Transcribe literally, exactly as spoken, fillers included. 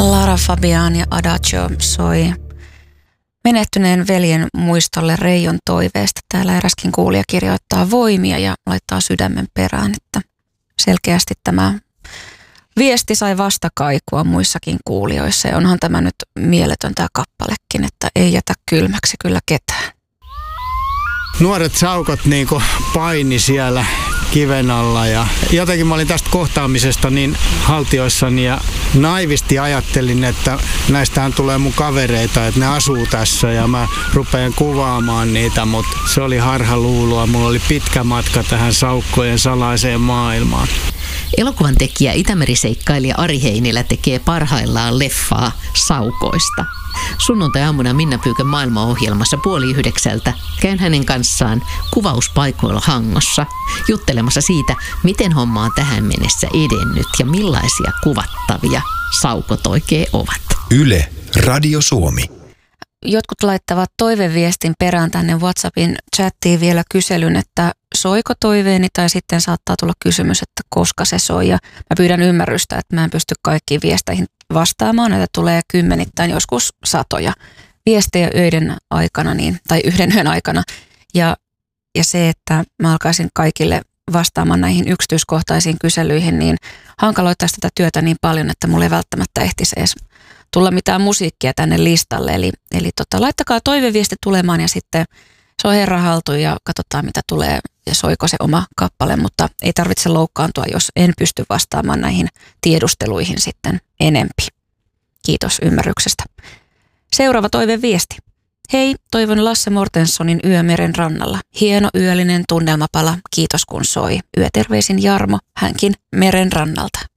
Lara Fabian ja Adagio soi menehtyneen veljen muistolle Reijon toiveesta. Täällä eräskin kuulija kirjoittaa voimia ja laittaa sydämen perään, että selkeästi tämä viesti sai vastakaikua muissakin kuulijoissa. Ja onhan tämä nyt mieletön tämä kappalekin, että ei jätä kylmäksi kyllä ketään. Nuoret saukot niin kuin paini siellä kiven alla ja jotenkin mä olin tästä kohtaamisesta niin haltioissani ja naivisti ajattelin, että näistähän tulee mun kavereita, että ne asuu tässä ja mä rupean kuvaamaan niitä, mutta se oli harhaluuloa. Mulla oli pitkä matka tähän saukkojen salaiseen maailmaan. Elokuvan tekijä Itämeri-seikkailija Ari Heinilä tekee parhaillaan leffaa saukoista. Sunnuntai-aamuna Minna Pyykön maailmaohjelmassa puoli yhdeksältä käyn hänen kanssaan kuvauspaikoilla Hangossa juttelemassa siitä, miten homma on tähän mennessä edennyt ja millaisia kuvattavia saukot oikein ovat. Yle, Radio Suomi. Jotkut laittavat toiveviestin perään tänne WhatsAppin chattiin vielä kyselyn, että soiko toiveeni, tai sitten saattaa tulla kysymys, että koska se soi. Ja mä pyydän ymmärrystä, että mä en pysty kaikkiin viesteihin vastaamaan, näitä tulee kymmenittäin, joskus satoja viestejä öiden aikana, niin, tai yhden yön aikana. Ja, ja se, että mä alkaisin kaikille vastaamaan näihin yksityiskohtaisiin kyselyihin, niin hankaloittaisi tätä työtä niin paljon, että mulla ei välttämättä ehtisi edes tulla mitään musiikkia tänne listalle. Eli, eli tota, laittakaa toiveviesti tulemaan ja sitten se on herran haltu ja katsotaan mitä tulee ja soiko se oma kappale, mutta ei tarvitse loukkaantua, jos en pysty vastaamaan näihin tiedusteluihin sitten enempi. Kiitos ymmärryksestä. Seuraava toiveviesti. Hei, toivon Lasse Mortenssonin Yö meren rannalla. Hieno yöllinen tunnelmapala, kiitos kun soi. Yöterveisin Jarmo, hänkin meren rannalta.